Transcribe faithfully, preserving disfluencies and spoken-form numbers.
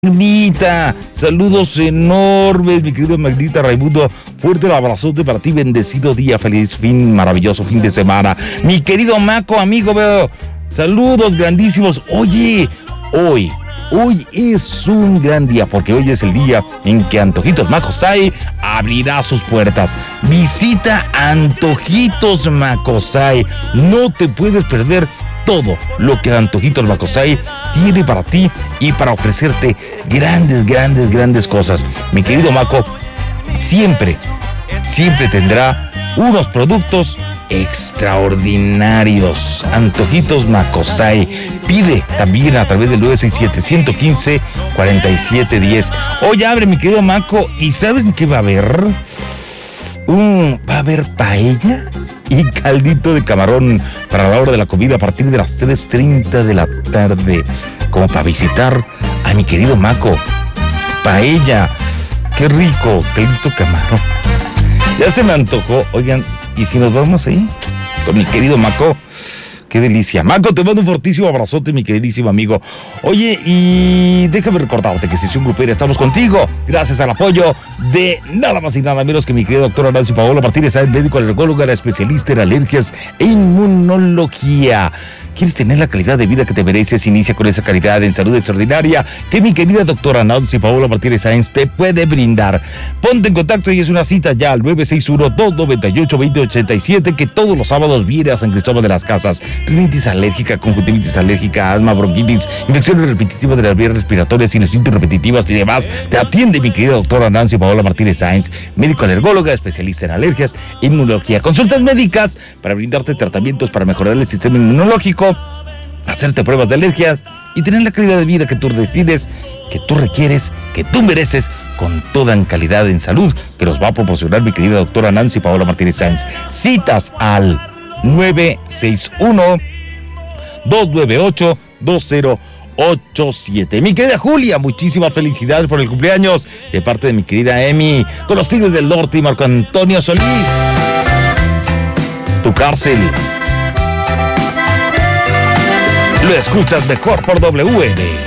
Magnita, saludos enormes, mi querido Magnita Raimundo. Fuerte el abrazote para ti, bendecido día, feliz fin, maravilloso fin de semana. Mi querido Maco, amigo, veo. Saludos grandísimos. Oye, hoy, hoy es un gran día, porque hoy es el día en que Antojitos Macosay abrirá sus puertas. Visita Antojitos Macosay. No te puedes perder todo lo que Antojitos Macosay tiene para ti y para ofrecerte grandes, grandes, grandes cosas. Mi querido Maco siempre, siempre tendrá unos productos extraordinarios. Antojitos Macosay. Pide también a través del nueve seis siete, uno uno cinco, cuatro siete uno cero. Hoy abre, mi querido Maco, ¿y sabes qué va a haber? Un, va a haber paella y caldito de camarón para la hora de la comida a partir de las tres treinta de la tarde, como para visitar a mi querido Maco. Paella, qué rico, caldito camarón. Ya se me antojó. Oigan, ¿y si nos vamos ahí con mi querido Maco? Qué delicia. Maco, te mando un fortísimo abrazote, mi queridísimo amigo. Oye, y déjame recordarte que Sesión Grupera estamos contigo gracias al apoyo de nada más y nada menos que mi querida doctora Nancy Paola Martínez Sáenz, médico alergóloga, la especialista en alergias e inmunología. ¿Quieres tener la calidad de vida que te mereces? Inicia con esa calidad en salud extraordinaria que mi querida doctora Nancy Paola Martínez Sáenz te puede brindar. Ponte en contacto y es una cita ya al nueve seis uno, dos nueve ocho, dos cero ocho siete, que todos los sábados viene a San Cristóbal de las Casas. Rinitis alérgica, conjuntivitis alérgica, asma, bronquitis, infecciones repetitivas de las vías respiratorias, sinusitis repetitivas y demás. Te atiende mi querida doctora Nancy Paola Martínez Sáenz, médico alergóloga, especialista en alergias e inmunología. Consultas médicas para brindarte tratamientos para mejorar el sistema inmunológico, hacerte pruebas de alergias y tener la calidad de vida que tú decides, que tú requieres, que tú mereces, con toda en calidad en salud que nos va a proporcionar mi querida doctora Nancy Paola Martínez Sáenz. Citas al nueve seis uno, dos nueve ocho, dos cero ocho siete. Mi querida Julia, muchísimas felicidades por el cumpleaños de parte de mi querida Emi, con los Tigres del Norte y Marco Antonio Solís. Tu cárcel lo escuchas mejor por W N.